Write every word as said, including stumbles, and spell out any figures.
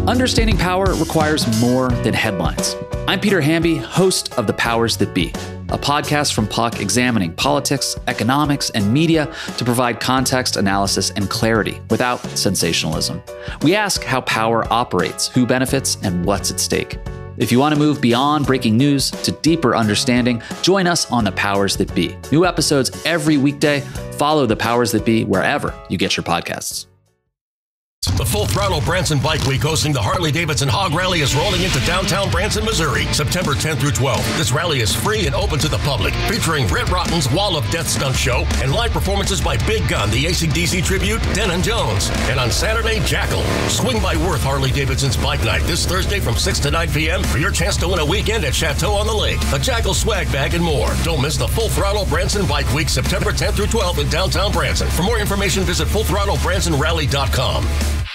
Understanding power requires more than headlines. I'm Peter Hamby, host of The Powers That Be, a podcast from Puck examining politics, economics, and media to provide context, analysis, and clarity without sensationalism. We ask how power operates, who benefits, and what's at stake. If you want to move beyond breaking news to deeper understanding, join us on The Powers That Be. New episodes every weekday. Follow The Powers That Be wherever you get your podcasts. The Full Throttle Branson Bike Week hosting the Harley-Davidson Hog Rally is rolling into downtown Branson, Missouri, September tenth through twelfth. This rally is free and open to the public, featuring Red Rotten's Wall of Death stunt show and live performances by Big Gun, the A C D C tribute, Denon Jones. And on Saturday, Jackal. Swing by Worth Harley-Davidson's Bike Night this Thursday from six to nine p.m. for your chance to win a weekend at Chateau on the Lake, a Jackal swag bag, and more. Don't miss the Full Throttle Branson Bike Week, September tenth through twelfth in downtown Branson. For more information, visit full throttle branson rally dot com.